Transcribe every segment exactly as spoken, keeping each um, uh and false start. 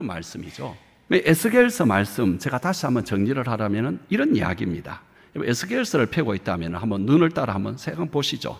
말씀이죠. 에스겔서 말씀 제가 다시 한번 정리를 하라면 이런 이야기입니다. 에스겔서를 펴고 있다면 한번 눈을 따라 한번 생각 보시죠.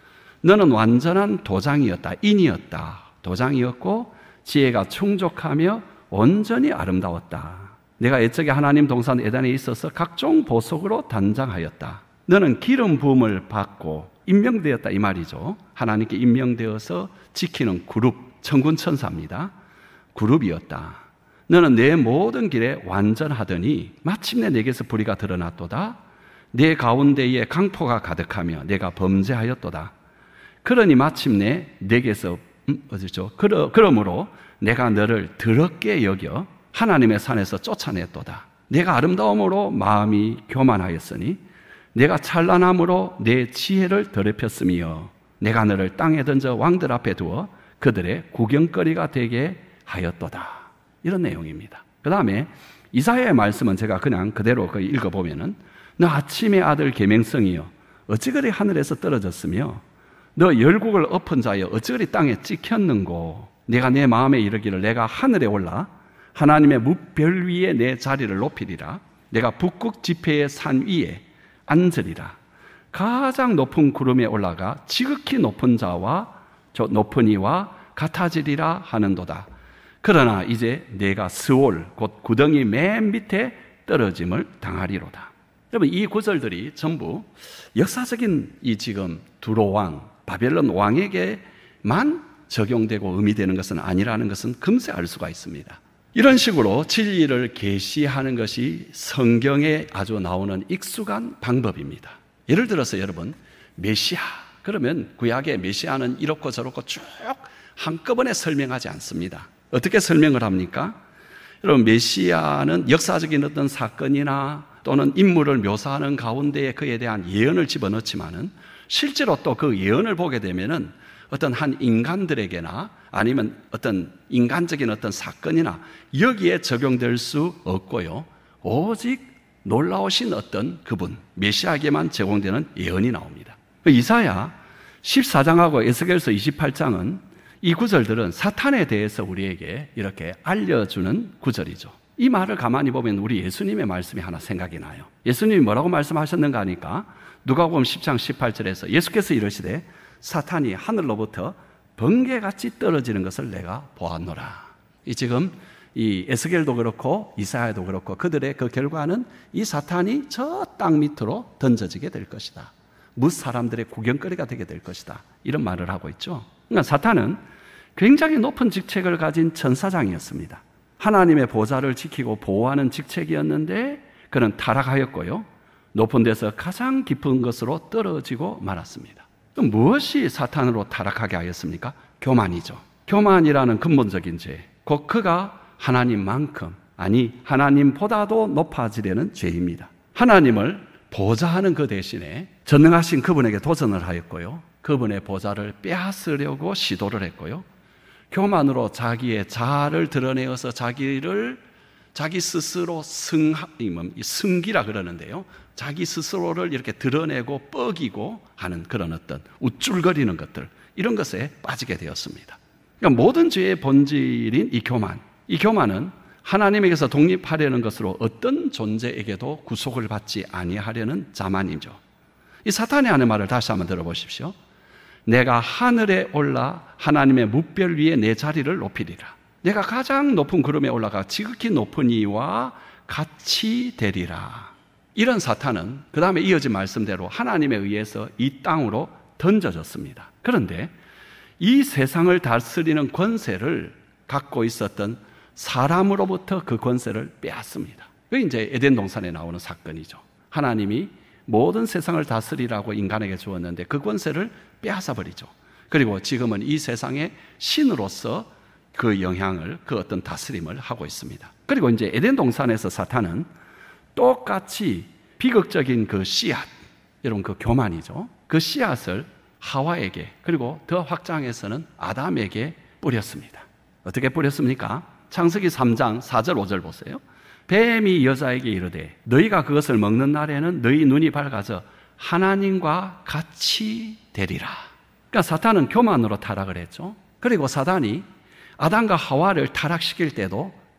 너는 완전한 도장이었다, 인이었다. 도장이었고 지혜가 충족하며 온전히 아름다웠다. 내가 옛적에 하나님 동산 에덴에 있어서 각종 보석으로 단장하였다. 너는 기름 부음을 받고 임명되었다 이 말이죠. 하나님께 임명되어서 지키는 그룹, 천군 천사입니다. 그룹이었다. 너는 내 모든 길에 완전하더니 마침내 내게서 불의가 드러났도다. 내 가운데에 강포가 가득하며 내가 범죄하였도다. 그러니 마침내 내게서 음, 어디죠? 그러, 그러므로 내가 너를 더럽게 여겨 하나님의 산에서 쫓아냈도다. 내가 아름다움으로 마음이 교만하였으니 내가 찬란함으로 내 지혜를 더럽혔으며 내가 너를 땅에 던져 왕들 앞에 두어 그들의 구경거리가 되게 하였도다. 이런 내용입니다. 그 다음에 이사야의 말씀은 제가 그냥 그대로 읽어보면은 너 아침의 아들 계명성이여 어찌 그리 하늘에서 떨어졌으며 너 열국을 엎은 자여 어찌 그리 땅에 찍혔는고 내가 내 마음에 이르기를 내가 하늘에 올라 하나님의 무별 위에 내 자리를 높이리라. 내가 북극 지폐의 산 위에 앉으리라. 가장 높은 구름에 올라가 지극히 높은 자와 높은 이와 같아지리라 하는도다. 그러나 이제 내가 스올 곧 구덩이 맨 밑에 떨어짐을 당하리로다. 여러분 이 구절들이 전부 역사적인 이 지금 두로 왕 바벨론 왕에게만 적용되고 의미되는 것은 아니라는 것은 금세 알 수가 있습니다. 이런 식으로 진리를 계시하는 것이 성경에 아주 나오는 익숙한 방법입니다. 예를 들어서 여러분 메시아 그러면 구약의 메시아는 이렇고 저렇고 쭉 한꺼번에 설명하지 않습니다. 어떻게 설명을 합니까? 여러분 메시아는 역사적인 어떤 사건이나 또는 인물을 묘사하는 가운데에 그에 대한 예언을 집어넣지만은 실제로 또 그 예언을 보게 되면은 어떤 한 인간들에게나 아니면 어떤 인간적인 어떤 사건이나 여기에 적용될 수 없고요. 오직 놀라우신 어떤 그분, 메시아에게만 제공되는 예언이 나옵니다. 이사야 십사 장하고 에스겔서 이십팔 장은 이 구절들은 사탄에 대해서 우리에게 이렇게 알려주는 구절이죠. 이 말을 가만히 보면 우리 예수님의 말씀이 하나 생각이 나요. 예수님이 뭐라고 말씀하셨는가 하니까 누가복음 십 장 십팔 절에서 예수께서 이르시되 사탄이 하늘로부터 번개같이 떨어지는 것을 내가 보았노라. 이 지금 이 에스겔도 그렇고 이사야도 그렇고 그들의 그 결과는 이 사탄이 저 땅 밑으로 던져지게 될 것이다. 뭇 사람들의 구경거리가 되게 될 것이다. 이런 말을 하고 있죠. 그러니까 사탄은 굉장히 높은 직책을 가진 천사장이었습니다. 하나님의 보좌를 지키고 보호하는 직책이었는데 그는 타락하였고요. 높은 데서 가장 깊은 것으로 떨어지고 말았습니다. 그럼 무엇이 사탄으로 타락하게 하였습니까? 교만이죠. 교만이라는 근본적인 죄, 곧 그가 하나님만큼 아니 하나님보다도 높아지려는 죄입니다. 하나님을 보좌하는 그 대신에 전능하신 그분에게 도전을 하였고요. 그분의 보좌를 빼앗으려고 시도를 했고요. 교만으로 자기의 자아를 드러내어서 자기를 자기 스스로 승, 승기라 그러는데요. 자기 스스로를 이렇게 드러내고 뻐기고 하는 그런 어떤 우쭐거리는 것들, 이런 것에 빠지게 되었습니다. 그러니까 모든 죄의 본질인 이 교만, 이 교만은 하나님에게서 독립하려는 것으로 어떤 존재에게도 구속을 받지 아니하려는 자만이죠. 이 사탄이 하는 말을 다시 한번 들어보십시오. 내가 하늘에 올라 하나님의 무별 위에 내 자리를 높이리라. 내가 가장 높은 구름에 올라가 지극히 높은 이와 같이 되리라. 이런 사탄은 그 다음에 이어진 말씀대로 하나님에 의해서 이 땅으로 던져졌습니다. 그런데 이 세상을 다스리는 권세를 갖고 있었던 사람으로부터 그 권세를 빼앗습니다. 그게 이제 에덴 동산에 나오는 사건이죠. 하나님이 모든 세상을 다스리라고 인간에게 주었는데 그 권세를 빼앗아 버리죠. 그리고 지금은 이 세상의 신으로서 그 영향을, 그 어떤 다스림을 하고 있습니다. 그리고 이제 에덴 동산에서 사탄은 똑같이 비극적인 그 씨앗, 여러분 그 교만이죠. 그 씨앗을 하와에게 그리고 더 확장해서는 아담에게 뿌렸습니다. 어떻게 뿌렸습니까? 창세기 삼 장 사 절 오 절 보세요. 뱀이 여자에게 이르되 너희가 그것을 먹는 날에는 너희 눈이 밝아져 하나님과 같이 되리라. 그러니까 사탄은 교만으로 타락을 했죠. 그리고 사단이 아담과 하와를 타락시킬 때도